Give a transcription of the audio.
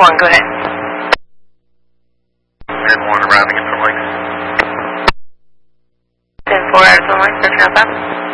1, go ahead. Red 1, rounding into Lakes. 10-4, Addison Lakes, Search and Alpha.